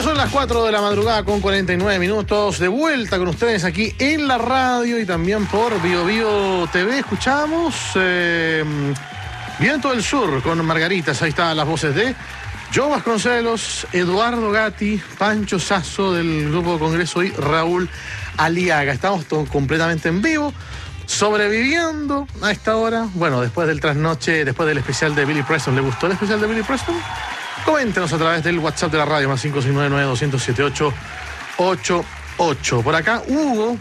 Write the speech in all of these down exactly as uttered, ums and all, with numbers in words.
Ya son las cuatro de la madrugada con cuarenta y nueve minutos. De vuelta con ustedes aquí en la radio y también por Bio Bio T V. Escuchamos eh, Viento del Sur con Margaritas. Ahí están las voces de Joe Vasconcelos, Eduardo Gatti, Pancho Sasso del Grupo Congreso y Raúl Aliaga. Estamos todos completamente en vivo, sobreviviendo a esta hora. Bueno, después del trasnoche, después del especial de Billy Preston. ¿Le gustó el especial de Billy Preston? Coméntenos a través del WhatsApp de la radio, más cinco seis nueve nueve, dos cero siete, ocho ocho ocho. Por acá, Hugo,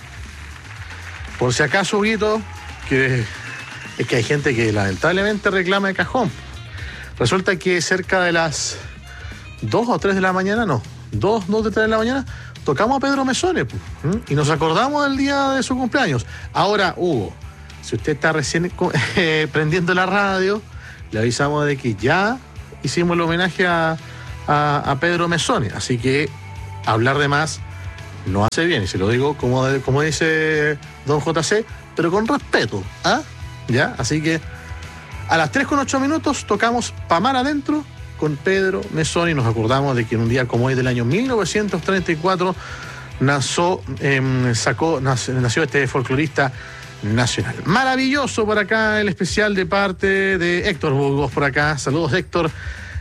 por si acaso, Huguito, que es que hay gente que lamentablemente reclama de cajón. Resulta que cerca de las dos o tres de la mañana, no, dos, dos de tres de la mañana, tocamos a Pedro Mesones, ¿eh? Y nos acordamos del día de su cumpleaños. Ahora, Hugo, si usted está recién eh, prendiendo la radio, le avisamos de que ya hicimos el homenaje a, a, a Pedro Mesones, así que hablar de más no hace bien, y se lo digo como, como dice don J C, pero con respeto, ¿ah? ¿Ya? Así que a las tres con ocho minutos tocamos Pa' Mar Adentro con Pedro Mesones y nos acordamos de que en un día como hoy del año mil novecientos treinta y cuatro nació, eh, sacó, nació, nació este folclorista nacional. Maravilloso por acá el especial de parte de Héctor Burgos por acá. Saludos, Héctor,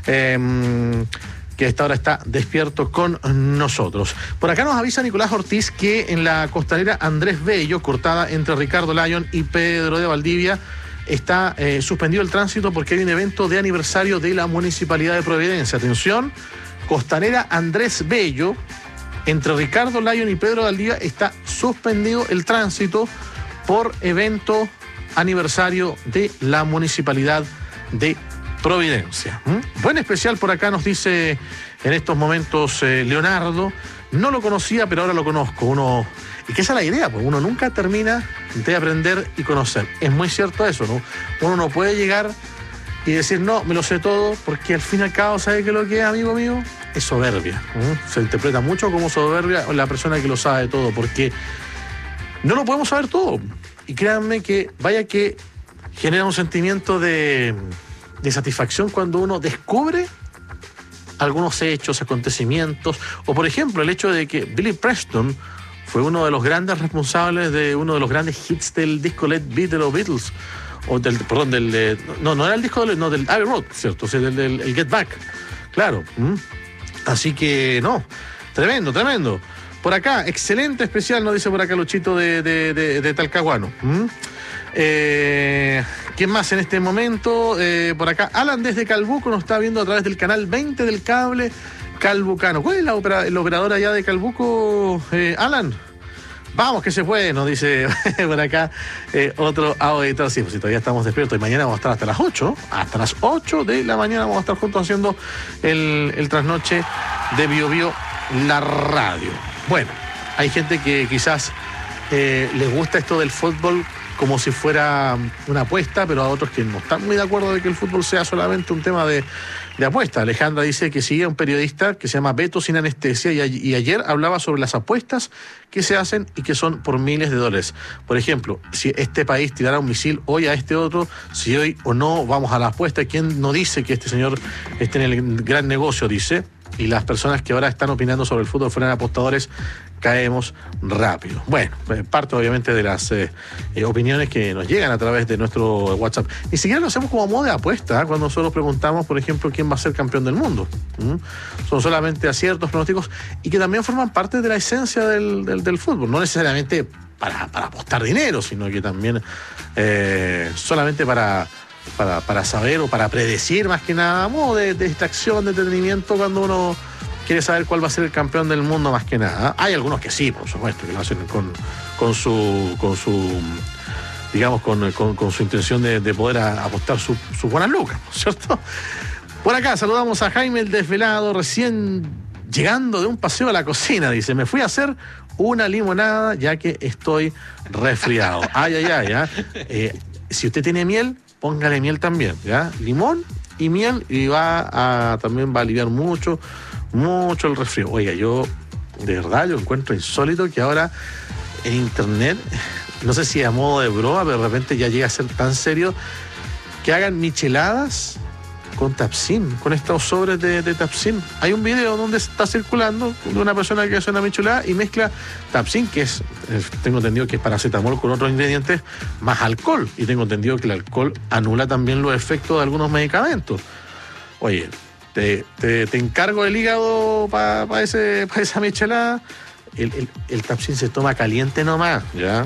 eh, que a esta hora está despierto con nosotros. Por acá nos avisa Nicolás Ortiz que en la costanera Andrés Bello, cortada entre Ricardo Lyon y Pedro de Valdivia, está eh, suspendido el tránsito porque hay un evento de aniversario de la Municipalidad de Providencia. Atención, costanera Andrés Bello, entre Ricardo Lyon y Pedro de Valdivia, está suspendido el tránsito por evento aniversario de la Municipalidad de Providencia. ¿Mm? Buen especial por acá, nos dice en estos momentos eh, Leonardo. No lo conocía, pero ahora lo conozco. Uno, y que esa es la idea, pues uno nunca termina de aprender y conocer. Es muy cierto eso, ¿no? Uno no puede llegar y decir, no, me lo sé todo, porque al fin y al cabo, ¿sabe qué es lo que es, amigo mío? Es soberbia. ¿Mm? Se interpreta mucho como soberbia la persona que lo sabe todo, porque no lo podemos saber todo. Y créanme que vaya que genera un sentimiento de, de satisfacción cuando uno descubre algunos hechos, acontecimientos, o por ejemplo el hecho de que Billy Preston fue uno de los grandes responsables de uno de los grandes hits del disco Let Beat de los Beatles, o del, perdón, del, de, no, no era el disco, no, del Abbey Road, ¿cierto? O sea, del, del el Get Back, claro. ¿Mm? Así que, no, tremendo, tremendo. Por acá, excelente especial, nos dice por acá Luchito de, de, de, de Talcahuano. ¿Mm? Eh, ¿Quién más en este momento? Eh, por acá, Alan desde Calbuco nos está viendo a través del canal veinte del cable calbucano. ¿Cuál es la opera, el operador allá de Calbuco, eh, Alan? Vamos que se puede, nos dice por acá eh, otro auditor. Sí, pues si todavía estamos despiertos y mañana vamos a estar hasta las ocho, hasta las ocho de la mañana vamos a estar juntos haciendo el, el trasnoche de Bio Bio, la radio. Bueno, hay gente que quizás eh, les gusta esto del fútbol como si fuera una apuesta, pero a otros que no están muy de acuerdo de que el fútbol sea solamente un tema de, de apuesta. Alejandra dice que sigue un periodista que se llama Beto Sin Anestesia y, a, y ayer hablaba sobre las apuestas que se hacen y que son por miles de dólares. Por ejemplo, si este país tirara un misil hoy a este otro, si hoy o no vamos a la apuesta, ¿quién no dice que este señor esté en el gran negocio? Dice. Y las personas que ahora están opinando sobre el fútbol fueran apostadores, caemos rápido. Bueno, parte obviamente de las eh, eh, opiniones que nos llegan a través de nuestro WhatsApp. Ni siquiera lo hacemos como modo de apuesta, ¿eh? Cuando nosotros preguntamos, por ejemplo, quién va a ser campeón del mundo. ¿Mm? Son solamente aciertos, pronósticos, y que también forman parte de la esencia del, del, del fútbol. No necesariamente para, para apostar dinero, sino que también eh, solamente para... Para, para saber o para predecir más que nada, modo de, de distracción, de entretenimiento cuando uno quiere saber cuál va a ser el campeón del mundo más que nada. Hay algunos que sí, por supuesto, que lo hacen con, con su con su digamos con, con, con su intención de, de poder a, apostar sus su buenas lucas, ¿cierto? Por acá saludamos a Jaime el Desvelado, recién llegando de un paseo a la cocina, dice, me fui a hacer una limonada ya que estoy resfriado. Ay, ay, ay, ¿ya? Eh, si usted tiene miel, póngale miel también, ¿ya? Limón y miel, y va a, también va a aliviar mucho, mucho el resfrío. Oiga, yo, de verdad, yo encuentro insólito que ahora en internet, no sé si a modo de broma, pero de repente ya llega a ser tan serio, que hagan micheladas con Tapsin, con estos sobres de, de Tapsin. Hay un video donde está circulando de una persona que hace una michelada y mezcla Tapsin, que es, tengo entendido que es paracetamol con otros ingredientes, más alcohol. Y tengo entendido que el alcohol anula también los efectos de algunos medicamentos. Oye, te, te, te encargo el hígado para pa ese, pa esa michelada. El, el, el Tapsin se toma caliente nomás, ¿ya?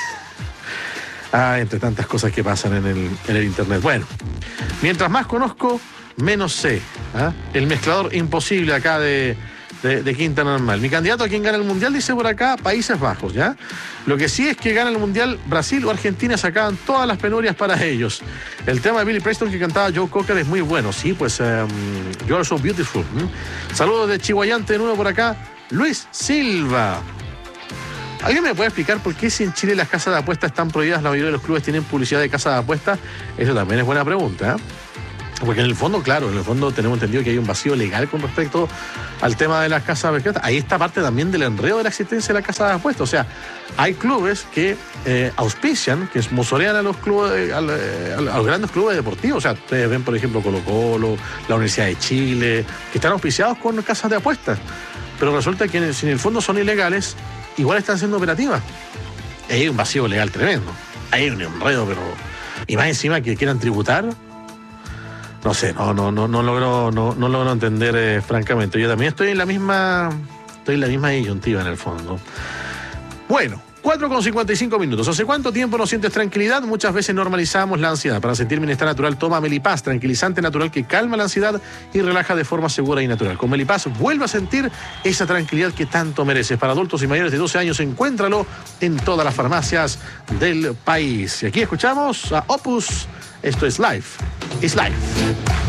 Ah, entre tantas cosas que pasan en el, en el internet. Bueno, mientras más conozco, menos sé. ¿Ah? El mezclador imposible acá de, de, de Quinta Normal. Mi candidato a quien gana el Mundial, dice por acá, Países Bajos, ¿ya? Lo que sí es que gana el Mundial Brasil o Argentina, sacaban todas las penurias para ellos. El tema de Billy Preston que cantaba Joe Cocker es muy bueno. Sí, pues, um, You Are So Beautiful. ¿Mm? Saludos de Chihuayante de nuevo por acá. Luis Silva. ¿Alguien me puede explicar por qué si en Chile las casas de apuestas están prohibidas, la mayoría de los clubes tienen publicidad de casas de apuestas? Eso también es buena pregunta, ¿eh? Porque en el fondo, claro, en el fondo tenemos entendido que hay un vacío legal con respecto al tema de las casas de apuestas. Ahí está parte también del enredo de la existencia de la casa de apuestas. O sea, hay clubes que eh, auspician, que sponsorean a los clubes, a, a, a los grandes clubes deportivos. O sea, ustedes ven, por ejemplo, Colo Colo, la Universidad de Chile, que están auspiciados con casas de apuestas. Pero resulta que si en el fondo son ilegales, igual están siendo operativas. Ahí hay un vacío legal tremendo. Ahí hay un enredo, pero... Y más encima que quieran tributar... No sé, no, no, no, no logro, no, no logro entender, eh, francamente. Yo también estoy en la misma... Estoy en la misma disyuntiva, en el fondo. Bueno... cuatro con cincuenta y cinco minutos. ¿Hace cuánto tiempo no sientes tranquilidad? Muchas veces normalizamos la ansiedad. Para sentir bienestar natural, toma Melipaz, tranquilizante natural que calma la ansiedad y relaja de forma segura y natural. Con Melipaz vuelve a sentir esa tranquilidad que tanto mereces. Para adultos y mayores de doce años, encuéntralo en todas las farmacias del país. Y aquí escuchamos a Opus. Esto es Life is Life.